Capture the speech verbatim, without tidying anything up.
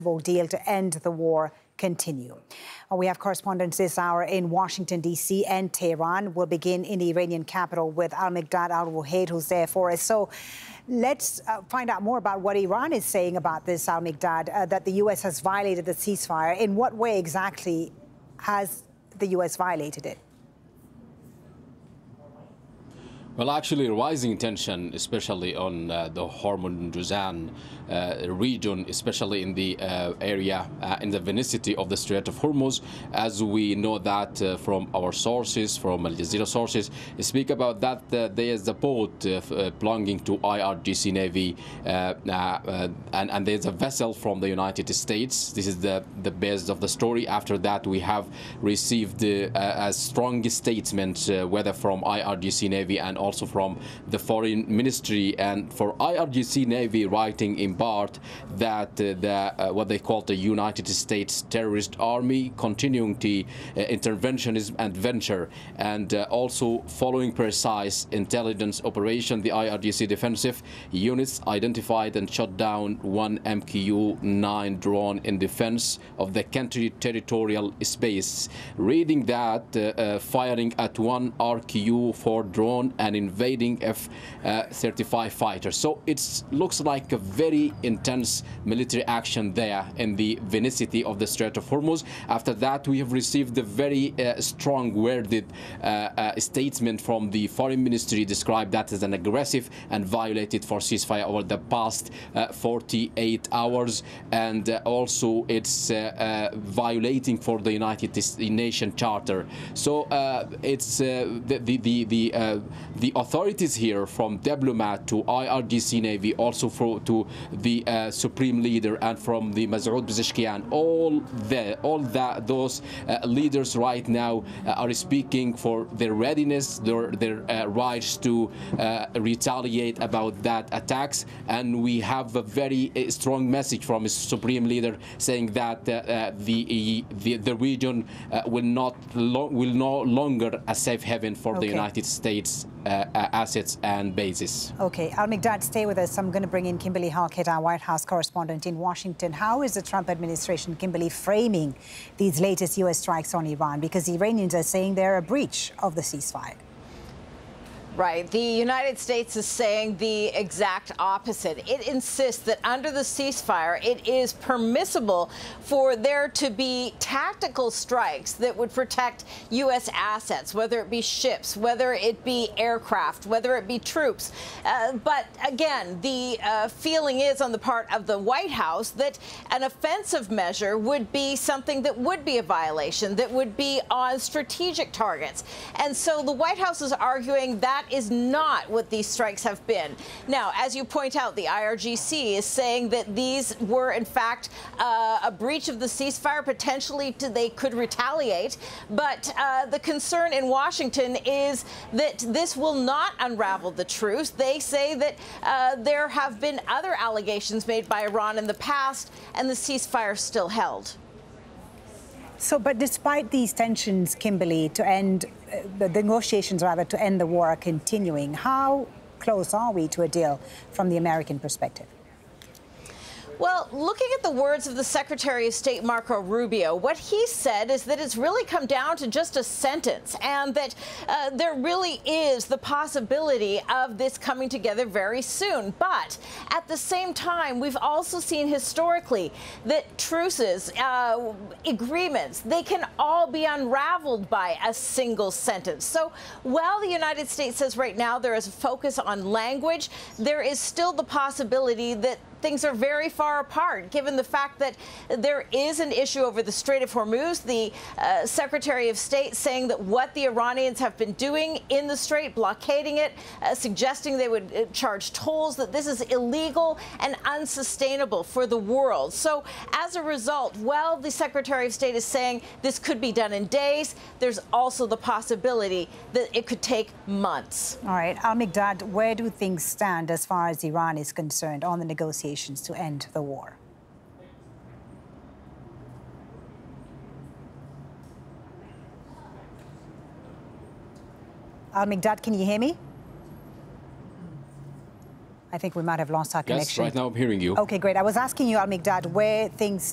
deal to end the war continue. Uh, we have correspondents this hour in Washington, D C and Tehran. We'll begin in the Iranian capital with Al-Mikdad Al-Ruhaid, who's there for us. So let's uh, find out more about what Iran is saying about this, Al-Mikdad, uh, that the U S has violated the ceasefire. In what way exactly has the U S violated it? Well, actually, rising tension, especially on uh, the Hormuz uh, region, especially in the uh, area, uh, in the vicinity of the Strait of Hormuz, as we know that uh, from our sources, from Al Jazeera sources, speak about that uh, there is a boat uh, uh, belonging to I R G C Navy, uh, uh, and, and there's a vessel from the United States. This is the, the base of the story. After that, we have received uh, a strong statement, uh, whether from I R G C Navy and also from the Foreign Ministry, and for I R G C Navy writing in part that uh, the uh, what they call the United States terrorist army continuing the uh, interventionism and venture, and uh, also following precise intelligence operation, the I R G C defensive units identified and shot down one M Q U nine drone in defense of the country territorial space. Reading that, uh, uh, firing at one R Q U four drone and invading F thirty-five fighters. So it looks like a very intense military action there in the vicinity of the Strait of Hormuz. After that, we have received a very uh, strong worded uh, uh, statement from the Foreign Ministry, described that as an aggressive and violated for ceasefire over the past uh, forty-eight hours, and uh, also it's uh, uh, violating for the United Nations Charter. So uh, it's uh, the the the the, uh, the authorities here, from diplomat to I R G C Navy, also for, to the uh, supreme leader, and from the Masoud Pezeshkian, all the all that those uh, leaders right now uh, are speaking for their readiness, their their uh, rights to uh, retaliate about that attacks. And we have a very uh, strong message from his supreme leader saying that uh, uh, the, the the region uh, will not lo will no longer a safe haven for okay. the United States uh, assets and bases. Okay, Al-Mikdad, stay with us. I'm going to bring in Kimberly Halkett, our White House correspondent in Washington. How is the Trump administration, Kimberly, framing these latest U S strikes on Iran? Because the Iranians are saying they're a breach of the ceasefire. Right. The United States is saying the exact opposite. It insists that under the ceasefire, it is permissible for there to be tactical strikes that would protect U S assets, whether it be ships, whether it be aircraft, whether it be troops. Uh, but again, the uh, feeling is on the part of the White House that an offensive measure would be something that would be a violation, that would be on strategic targets. And so the White House is arguing that is not what these strikes have been. Now, as you point out, the I R G C is saying that these were, in fact, uh, a breach of the ceasefire. Potentially, they could retaliate. But uh, the concern in Washington is that this will not unravel the truce. They say that uh, there have been other allegations made by Iran in the past, and the ceasefire still held. So, but despite these tensions, Kimberly, to end uh, the negotiations, rather, to end the war are continuing, how close are we to a deal from the American perspective? Well, looking at the words of the Secretary of State, Marco Rubio, what he said is that it's really come down to just a sentence, and that uh, there really is the possibility of this coming together very soon. But at the same time, we've also seen historically that truces, uh, agreements, they can all be unraveled by a single sentence. So while the United States says right now there is a focus on language, there is still the possibility that things are very far apart, given the fact that there is an issue over the Strait of Hormuz. The uh, Secretary of State saying that what the Iranians have been doing in the Strait, blockading it, uh, suggesting they would uh, charge tolls, that this is illegal and unsustainable for the world. So as a result, while the Secretary of State is saying this could be done in days, there's also the possibility that it could take months. All right, Al-Mikdad, where do things stand as far as Iran is concerned on the negotiations to end the war? Al-Mikdad, can you hear me? I think we might have lost our connection. Yes, right now I'm hearing you. Okay, great. I was asking you, Al-Mikdad, where things